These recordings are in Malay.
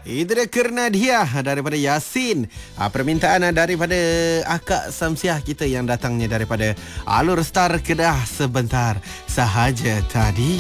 Itu dia Kerna Dia daripada Yasin. Permintaan daripada Akak Samsiah kita yang datangnya daripada Alur Star Kedah sebentar sahaja tadi.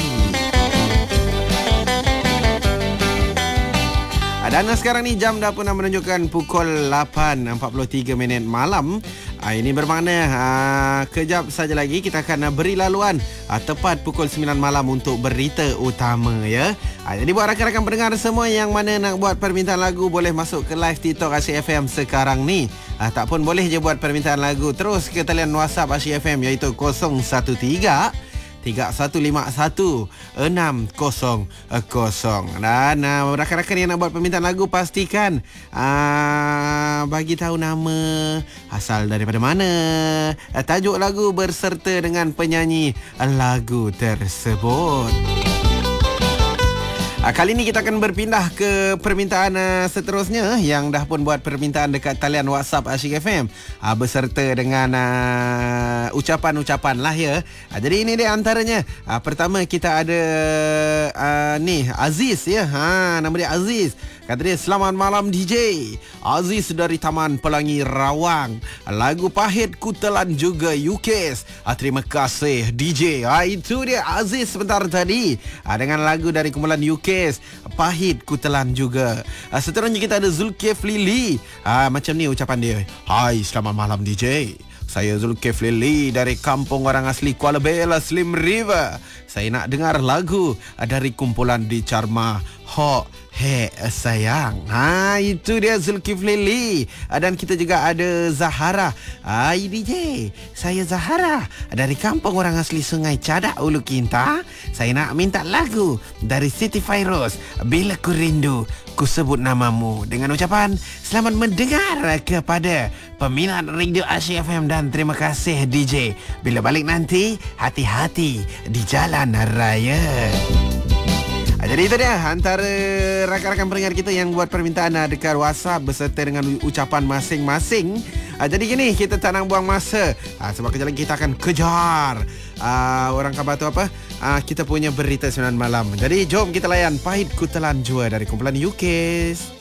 Dan sekarang ni jam dah pun dah menunjukkan pukul 8.43 malam. Ini bermakna kejap saja lagi kita akan beri laluan tepat pukul 9 malam untuk berita utama ya. Jadi buat rakan-rakan pendengar semua yang mana nak buat permintaan lagu boleh masuk ke live TikTok Asyik FM sekarang ni. Tak pun boleh je buat permintaan lagu terus ke talian WhatsApp Asyik FM iaitu 013-3151-600. Dan rakan-rakan yang nak buat permintaan lagu pastikan bagi tahu nama, asal daripada mana, tajuk lagu berserta dengan penyanyi lagu tersebut. Kali ini kita akan berpindah ke permintaan seterusnya yang dah pun buat permintaan dekat talian WhatsApp Asyik FM beserta dengan ucapan-ucapan lah ya. Jadi ini dia antaranya. Pertama kita ada ni Aziz ya. Nama dia Aziz. Kata dia, selamat malam DJ Aziz dari Taman Pelangi Rawang. Lagu Pahit Ku Telan juga UKS. Terima kasih DJ. Itu dia Aziz sebentar tadi dengan lagu dari kumpulan UKS, Pahit Ku Telan juga. Seterusnya kita ada Zulkifli Lee. Macam ni ucapan dia. Hai, selamat malam DJ. Saya Zulkifli Lee dari kampung orang asli Kuala Bela, Slim River. Saya nak dengar lagu dari kumpulan di Charma, Ho He Sayang. Itu dia Zulkifli Lee. Dan kita juga ada Zahara. Hai DJ, saya Zahara dari kampung orang asli Sungai Cadak, Ulu Kinta. Saya nak minta lagu dari Siti Fairuz, Bila Ku Rindu Ku Sebut Namamu. Dengan ucapan selamat mendengar kepada peminat Radio Asyik FM dan terima kasih DJ. Bila balik nanti, hati-hati di jalan raya. Jadi itu dia antara rakan-rakan pendengar kita yang buat permintaan dekat WhatsApp beserta dengan ucapan masing-masing. Jadi gini, kita tak nak buang masa sebab kejap lagi kita akan kejar orang khabar tu apa, kita punya berita 9 malam. Jadi jom kita layan Pahit Ku Telan Jua dari kumpulan UKS.